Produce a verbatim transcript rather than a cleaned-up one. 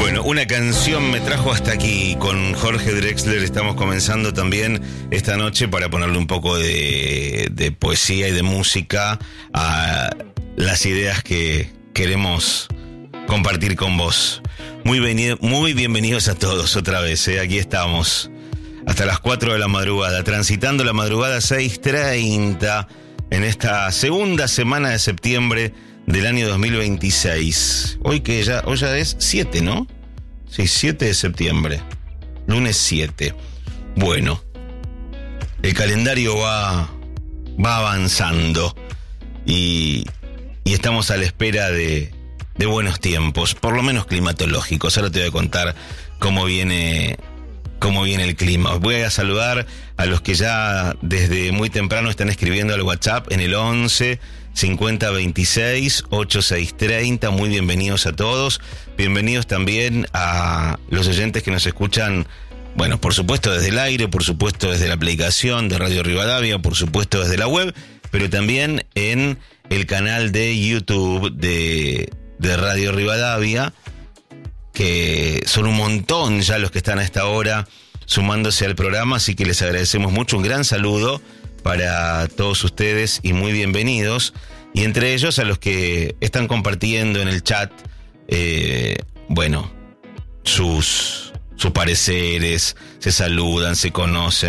Bueno, una canción me trajo hasta aquí. Con Jorge Drexler estamos comenzando también esta noche para ponerle un poco de, de poesía y de música a las ideas que queremos compartir con vos. Muy, venido, muy bienvenidos a todos otra vez, ¿eh? Aquí estamos hasta las cuatro de la madrugada, transitando la madrugada seis treinta en esta segunda semana de septiembre del año dos mil veintiséis. Hoy que ya, hoy ya es siete, ¿no? Sí, siete de septiembre. Lunes siete. Bueno, el calendario va, va avanzando y, y estamos a la espera de, de buenos tiempos, por lo menos climatológicos. Ahora te voy a contar cómo viene, cómo viene el clima. Voy a saludar a los que ya desde muy temprano están escribiendo al WhatsApp en el once cincuenta veintiséis ochenta y seis treinta. Muy bienvenidos a todos. Bienvenidos también a los oyentes que nos escuchan, bueno, por supuesto desde el aire, por supuesto desde la aplicación de Radio Rivadavia, por supuesto desde la web, pero también en el canal de YouTube de, de Radio Rivadavia, que son un montón ya los que están a esta hora sumándose al programa, así que les agradecemos mucho. Un gran saludo para todos ustedes y muy bienvenidos. Y entre ellos a los que están compartiendo en el chat, eh, bueno, sus, sus pareceres, se saludan, se conocen.